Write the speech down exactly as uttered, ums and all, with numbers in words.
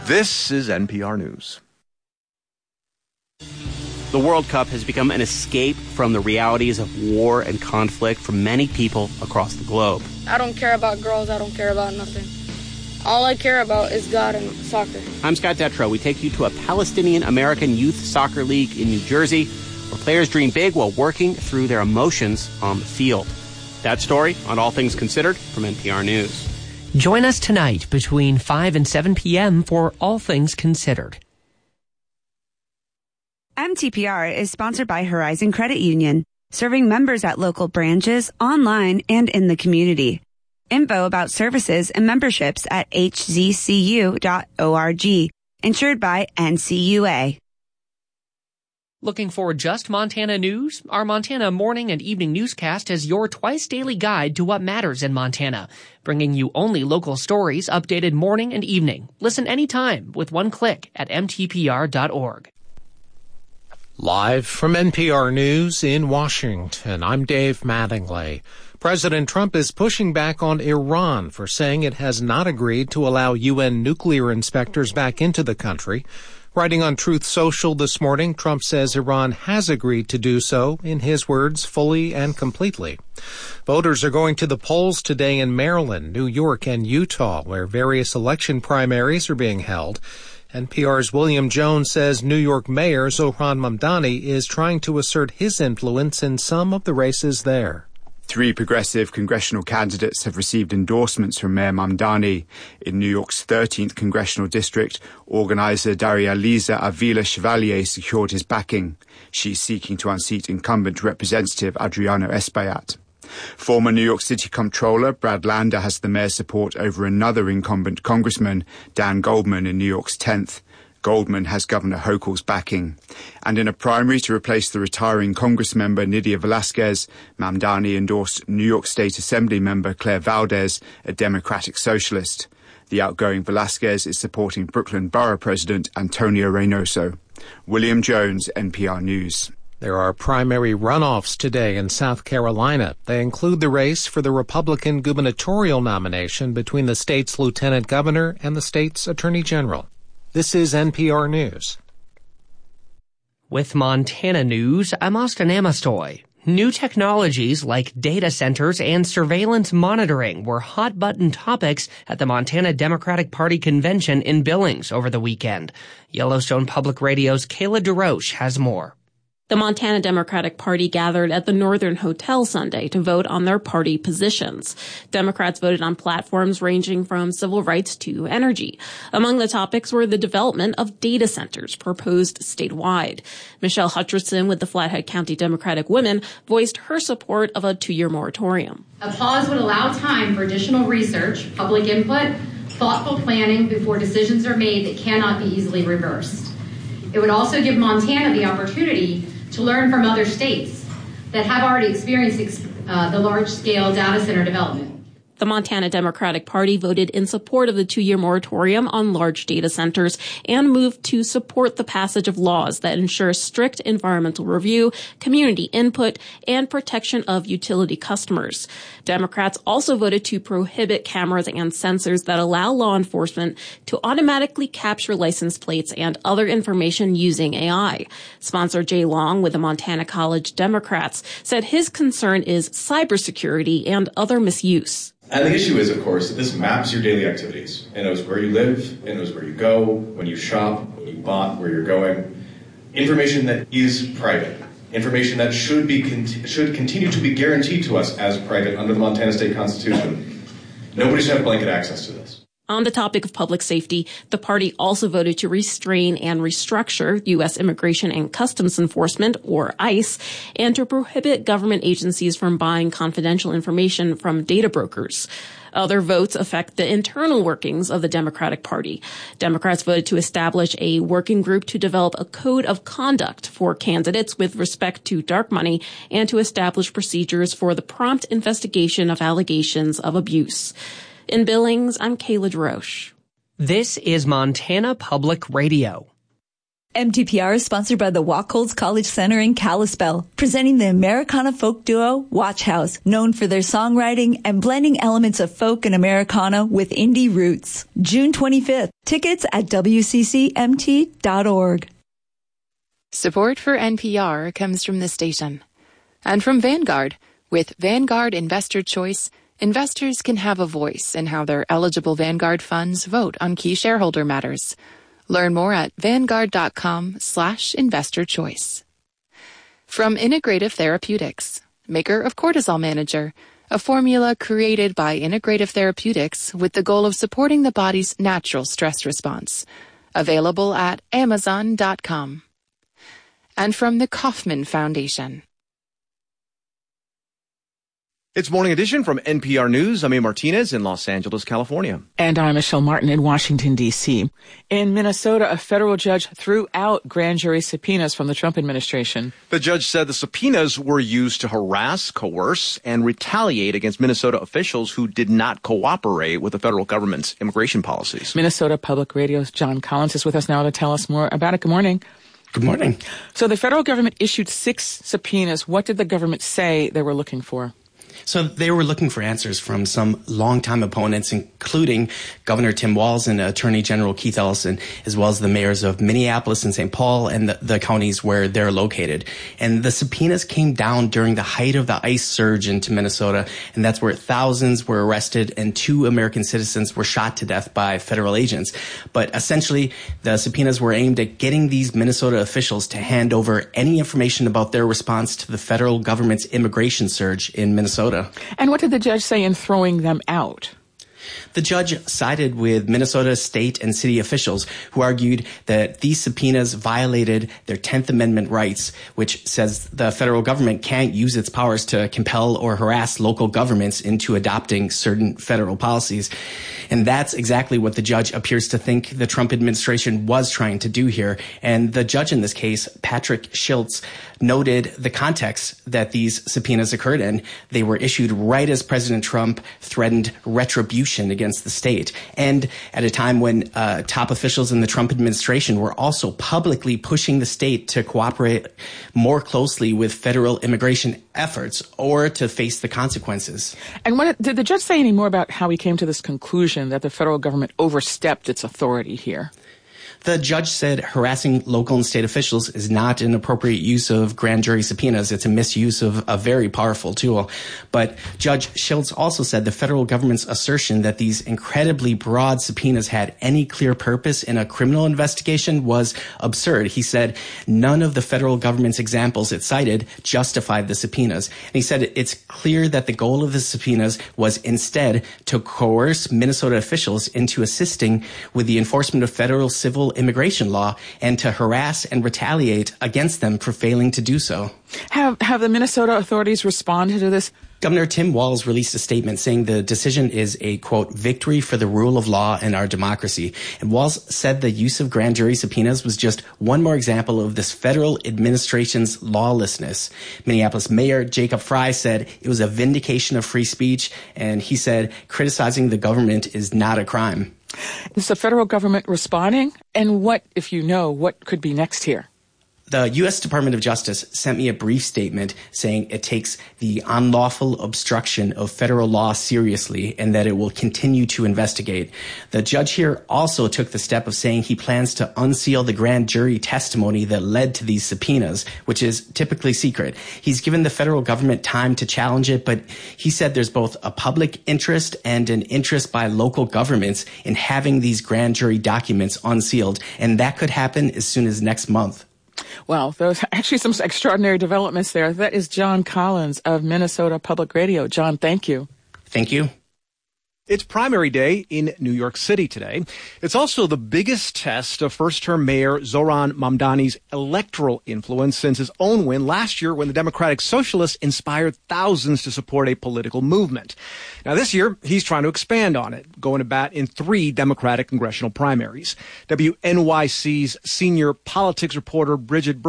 This is N P R News. The World Cup has become an escape from the realities of war and conflict for many people across the globe. I don't care about girls. I don't care about nothing. All I care about is God and soccer. I'm Scott Detrow. We take you to a Palestinian-American youth soccer league in New Jersey where players dream big while working through their emotions on the field. That story on All Things Considered from N P R News. Join us tonight between five and seven p.m. for All Things Considered. M T P R is sponsored by Horizon Credit Union, serving members at local branches, online, and in the community. Info about services and memberships at h z c u dot org. Insured by N C U A. Looking for just Montana news? Our Montana morning and evening newscast is your twice-daily guide to what matters in Montana, bringing you only local stories updated morning and evening. Listen anytime with one click at m t p r dot org. Live from N P R News in Washington, I'm Dave Mattingly. President Trump is pushing back on Iran for saying it has not agreed to allow U N nuclear inspectors back into the country. Writing on Truth Social this morning, Trump says Iran has agreed to do so, in his words, fully and completely. Voters are going to the polls today in Maryland, New York, and Utah, where various election primaries are being held. N P R's William Jones says New York Mayor Zohran Mamdani is trying to assert his influence in some of the races there. Three progressive congressional candidates have received endorsements from Mayor Mamdani. In New York's thirteenth congressional district, organizer Daria-Liza Avila Chevalier secured his backing. She's seeking to unseat incumbent Representative Adriano Espaillat. Former New York City Comptroller Brad Lander has the mayor's support over another incumbent congressman, Dan Goldman, in New York's tenth. Goldman has Governor Hochul's backing. And in a primary to replace the retiring Congress member Nydia Velasquez, Mamdani endorsed New York State Assembly member Claire Valdez, a Democratic socialist. The outgoing Velasquez is supporting Brooklyn Borough President Antonio Reynoso. William Jones, N P R News. There are primary runoffs today in South Carolina. They include the race for the Republican gubernatorial nomination between the state's lieutenant governor and the state's attorney general. This is N P R News. With Montana news, I'm Austin Amastoy. New technologies like data centers and surveillance monitoring were hot-button topics at the Montana Democratic Party convention in Billings over the weekend. Yellowstone Public Radio's Kayla DeRoche has more. The Montana Democratic Party gathered at the Northern Hotel Sunday to vote on their party positions. Democrats voted on platforms ranging from civil rights to energy. Among the topics were the development of data centers proposed statewide. Michelle Hutcherson with the Flathead County Democratic Women voiced her support of a two-year moratorium. A pause would allow time for additional research, public input, thoughtful planning before decisions are made that cannot be easily reversed. It would also give Montana the opportunity to learn from other states that have already experienced uh, the large-scale data center development. The Montana Democratic Party voted in support of the two-year moratorium on large data centers and moved to support the passage of laws that ensure strict environmental review, community input, and protection of utility customers. Democrats also voted to prohibit cameras and sensors that allow law enforcement to automatically capture license plates and other information using A I. Sponsor Jay Long with the Montana College Democrats said his concern is cybersecurity and other misuse. And the issue is, of course, that this maps your daily activities. It knows where you live, it knows where you go, when you shop, when you bought, where you're going. Information that is private. Information that should be should continue to be guaranteed to us as private under the Montana State Constitution. Nobody should have blanket access to this. On the topic of public safety, the party also voted to restrain and restructure U S Immigration and Customs Enforcement, or ICE, and to prohibit government agencies from buying confidential information from data brokers. Other votes affect the internal workings of the Democratic Party. Democrats voted to establish a working group to develop a code of conduct for candidates with respect to dark money and to establish procedures for the prompt investigation of allegations of abuse. In Billings, I'm Kayla DeRoche. This is Montana Public Radio. M T P R is sponsored by the Wacholz College Center in Kalispell, presenting the Americana folk duo Watch House, known for their songwriting and blending elements of folk and Americana with indie roots. June twenty-fifth. Tickets at W C C M T dot org. Support for N P R comes from the station. And from Vanguard. With Vanguard Investor Choice, investors can have a voice in how their eligible Vanguard funds vote on key shareholder matters. Learn more at vanguard.com slash investor choice. From Integrative Therapeutics, maker of Cortisol Manager, a formula created by Integrative Therapeutics with the goal of supporting the body's natural stress response. Available at amazon dot com. And from the Kauffman Foundation. It's Morning Edition from N P R News. I'm A. Martinez in Los Angeles, California. And I'm Michelle Martin in Washington, D C. In Minnesota, a federal judge threw out grand jury subpoenas from the Trump administration. The judge said the subpoenas were used to harass, coerce, and retaliate against Minnesota officials who did not cooperate with the federal government's immigration policies. Minnesota Public Radio's John Collins is with us now to tell us more about it. Good morning. Good morning. So the federal government issued six subpoenas. What did the government say they were looking for? So they were looking for answers from some longtime opponents, including Governor Tim Walz and Attorney General Keith Ellison, as well as the mayors of Minneapolis and Saint Paul and the, the counties where they're located. And the subpoenas came down during the height of the ICE surge into Minnesota, and that's where thousands were arrested and two American citizens were shot to death by federal agents. But essentially, the subpoenas were aimed at getting these Minnesota officials to hand over any information about their response to the federal government's immigration surge in Minnesota. And what did the judge say in throwing them out? The judge sided with Minnesota state and city officials who argued that these subpoenas violated their tenth Amendment rights, which says the federal government can't use its powers to compel or harass local governments into adopting certain federal policies. And that's exactly what the judge appears to think the Trump administration was trying to do here. And the judge in this case, Patrick Schiltz, noted the context that these subpoenas occurred in. They were issued right as President Trump threatened retribution against the state, and at a time when uh, top officials in the Trump administration were also publicly pushing the state to cooperate more closely with federal immigration efforts or to face the consequences. And what did the judge say any more about how he came to this conclusion that the federal government overstepped its authority here? The judge said harassing local and state officials is not an appropriate use of grand jury subpoenas. It's a misuse of a very powerful tool. But Judge Schiltz also said the federal government's assertion that these incredibly broad subpoenas had any clear purpose in a criminal investigation was absurd. He said none of the federal government's examples it cited justified the subpoenas. And he said it's clear that the goal of the subpoenas was instead to coerce Minnesota officials into assisting with the enforcement of federal civil immigration law and to harass and retaliate against them for failing to do so. Have have the Minnesota authorities responded to this? Governor Tim Walz released a statement saying the decision is a, quote, victory for the rule of law and our democracy. And Walz said the use of grand jury subpoenas was just one more example of this federal administration's lawlessness. Minneapolis Mayor Jacob Frey said it was a vindication of free speech, and he said criticizing the government is not a crime. Is the federal government responding? And what, if you know, what could be next here? The U S Department of Justice sent me a brief statement saying it takes the unlawful obstruction of federal law seriously and that it will continue to investigate. The judge here also took the step of saying he plans to unseal the grand jury testimony that led to these subpoenas, which is typically secret. He's given the federal government time to challenge it, but he said there's both a public interest and an interest by local governments in having these grand jury documents unsealed, and that could happen as soon as next month. Well, there's actually some extraordinary developments there. That is John Collins of Minnesota Public Radio. John, thank you. Thank you. It's primary day in New York City today. It's also the biggest test of first-term Mayor Zoran Mamdani's electoral influence since his own win last year when the Democratic Socialists inspired thousands to support a political movement. Now, this year, he's trying to expand on it, going to bat in three Democratic congressional primaries. W N Y C's senior politics reporter Bridget